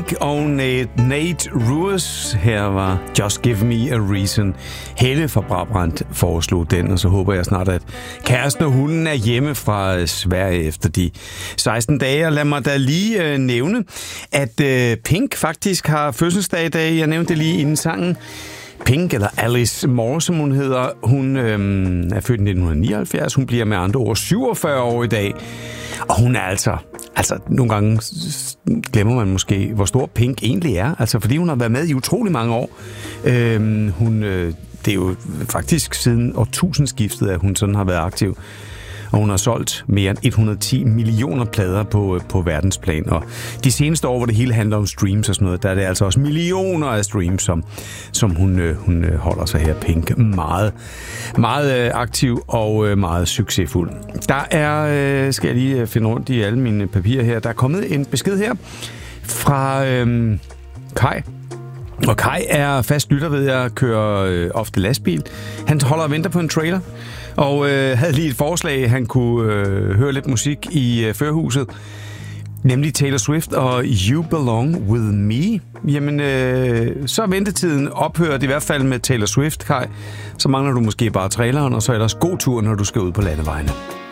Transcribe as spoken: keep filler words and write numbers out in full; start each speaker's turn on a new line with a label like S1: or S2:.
S1: Pink og Nate, Nate Ruess. Her var Just Give Me a Reason. Helle fra Brabrand foreslog den, og så håber jeg snart, at kæresten og hunden er hjemme fra Sverige efter de seksten dage. Og lad mig da lige øh, nævne, at øh, Pink faktisk har fødselsdag i dag. Jeg nævnte det lige inden sangen. Pink, eller Alice Moore, som hun hedder, hun øhm, er født i nitten nioghalvfjerds. Hun bliver med andre ord syvogfyrre år i dag. Og hun er altså, altså nogle gange glemmer man måske, hvor stor Pink egentlig er. Altså fordi hun har været med i utrolig mange år. Øhm, hun, øh, det er jo faktisk siden årtusindskiftet, at hun sådan har været aktiv. Og hun har solgt mere end et hundrede og ti millioner plader på, på verdensplan. Og de seneste år, hvor det hele handler om streams og sådan noget, der er det altså også millioner af streams, som, som hun, hun holder sig her, Pink. Meget, meget aktiv og meget succesfuld. Der er, skal jeg lige finde rundt i alle mine papirer her, der er kommet en besked her fra øhm, Kai. Og Kai er fast lytter ved at køre øh, ofte lastbil. Han holder og venter på en trailer, og øh, havde lige et forslag, han kunne øh, høre lidt musik i øh, førerhuset. Nemlig Taylor Swift og You Belong With Me. Jamen, øh, så er ventetiden ophørt i hvert fald med Taylor Swift, Kai. Så mangler du måske bare traileren, og så er der god tur, når du skal ud på landevejene.